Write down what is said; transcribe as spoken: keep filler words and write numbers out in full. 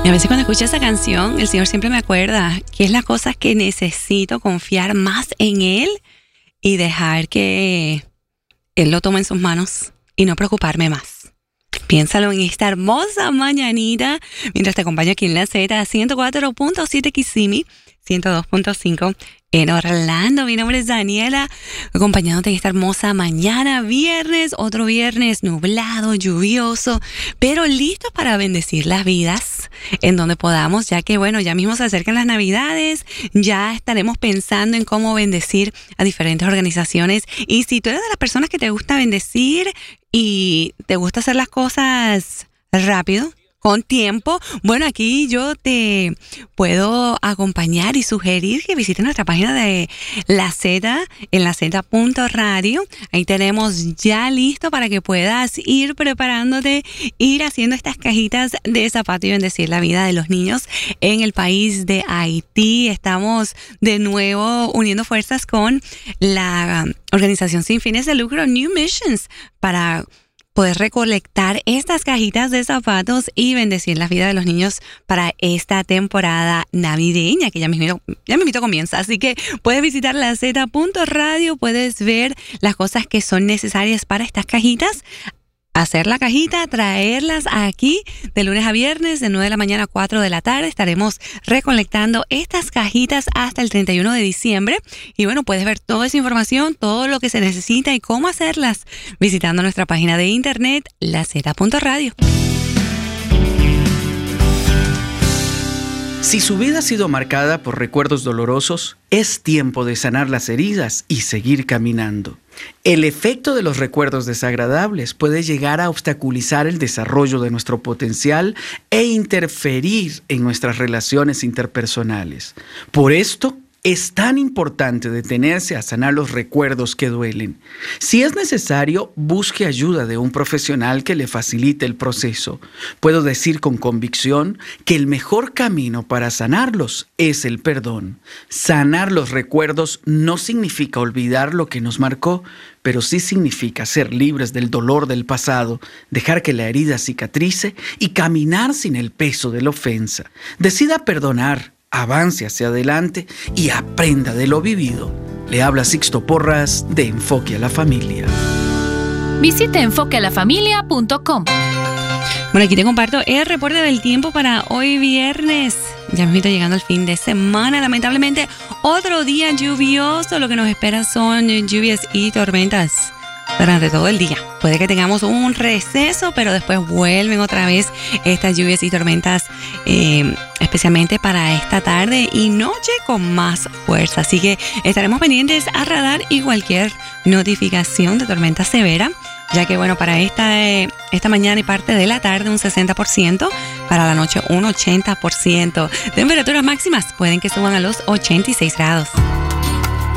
Y a veces cuando escucho esa canción, el Señor siempre me acuerda que es la cosa que necesito confiar más en Él y dejar que Él lo tome en sus manos y no preocuparme más. Piénsalo en esta hermosa mañanita mientras te acompaño aquí en la Z ciento cuatro punto siete Kissimmee, ciento dos punto cinco en Orlando. Mi nombre es Daniela, acompañándote en esta hermosa mañana, viernes, otro viernes nublado, lluvioso, pero listos para bendecir las vidas en donde podamos, ya que bueno, ya mismo se acercan las Navidades, ya estaremos pensando en cómo bendecir a diferentes organizaciones. Y si tú eres de las personas que te gusta bendecir y te gusta hacer las cosas rápido, con tiempo, bueno, aquí yo te puedo acompañar y sugerir que visites nuestra página de La Z, en la Z punto radio. Ahí tenemos ya listo para que puedas ir preparándote, ir haciendo estas cajitas de zapatos y bendecir la vida de los niños en el país de Haití. Estamos de nuevo uniendo fuerzas con la organización sin fines de lucro New Missions para poder recolectar estas cajitas de zapatos y bendecir la vida de los niños para esta temporada navideña que ya mismito, ya mismito comienza. Así que puedes visitar la Z punto radio, puedes ver las cosas que son necesarias para estas cajitas, hacer la cajita, traerlas aquí de lunes a viernes, de nueve de la mañana a cuatro de la tarde. Estaremos recolectando estas cajitas hasta el treinta y uno de diciembre. Y bueno, puedes ver toda esa información, todo lo que se necesita y cómo hacerlas visitando nuestra página de internet, la Z punto radio. Si su vida ha sido marcada por recuerdos dolorosos, es tiempo de sanar las heridas y seguir caminando. El efecto de los recuerdos desagradables puede llegar a obstaculizar el desarrollo de nuestro potencial e interferir en nuestras relaciones interpersonales. Por esto, es tan importante detenerse a sanar los recuerdos que duelen. Si es necesario, busque ayuda de un profesional que le facilite el proceso. Puedo decir con convicción que el mejor camino para sanarlos es el perdón. Sanar los recuerdos no significa olvidar lo que nos marcó, pero sí significa ser libres del dolor del pasado, dejar que la herida cicatrice y caminar sin el peso de la ofensa. Decida perdonar, avance hacia adelante y aprenda de lo vivido. Le habla Sixto Porras de Enfoque a la Familia. Visite enfoque a la familia punto com. Bueno, aquí te comparto el reporte del tiempo para hoy viernes. Ya me estoy llegando al fin de semana. Lamentablemente, otro día lluvioso. Lo que nos espera son lluvias y tormentas durante todo el día. Puede que tengamos un receso, pero después vuelven otra vez estas lluvias y tormentas, eh, especialmente para esta tarde y noche con más fuerza. Así que estaremos pendientes a radar y cualquier notificación de tormenta severa, ya que bueno, para esta, eh, esta mañana y parte de la tarde un sesenta por ciento, para la noche un ochenta por ciento. Temperaturas máximas pueden que suban a los ochenta y seis grados.